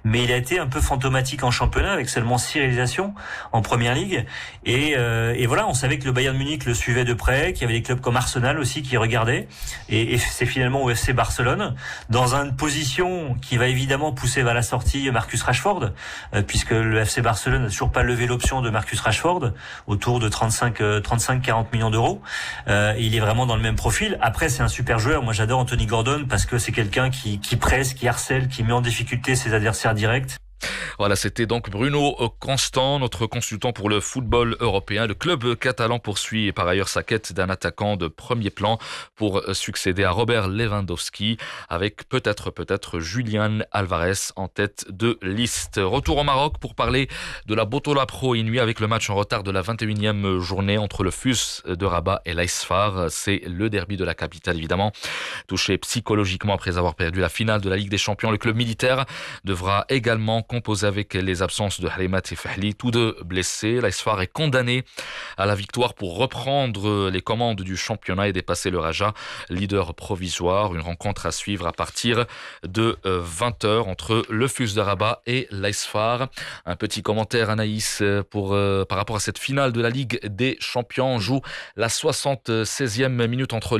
mais il a été un peu fantomatique en championnat avec seulement 6 réalisations en première ligue. Et voilà, on savait que le Bayern Munich le suivait de près, qu'il y avait des clubs comme Arsenal aussi qui regardaient. Et c'est finalement au FC Barcelone, dans une position qui va évidemment pousser vers la sortie Marcus Rashford, puisque le FC Barcelone n'a toujours pas levé l'option de Marcus Rashford, autour de 35-40 millions d'euros. Il est vraiment dans le même profil. Après, c'est un super joueur. Moi, j'adore Anthony Gordon parce que c'est quelqu'un qui presse, qui harcèle, qui met en difficulté ses adversaires directs. Voilà, c'était donc Bruno Constant, notre consultant pour le football européen. Le club catalan poursuit par ailleurs sa quête d'un attaquant de premier plan pour succéder à Robert Lewandowski, avec peut-être Julián Álvarez en tête de liste. Retour au Maroc pour parler de la Botola Pro Inuit avec le match en retard de la 21e journée entre le FUS de Rabat et l'AS FAR. C'est le derby de la capitale évidemment. Touché psychologiquement après avoir perdu la finale de la Ligue des Champions, le club militaire devra également composé avec les absences de Halimat et Fahli, tous deux blessés. L'AS FAR est condamné à la victoire pour reprendre les commandes du championnat et dépasser le Raja, leader provisoire. Une rencontre à suivre à partir de 20h entre le FUS de Rabat et l'AS FAR. Un petit commentaire, Anaïs, par rapport à cette finale de la Ligue des Champions. On joue la 76e minute entre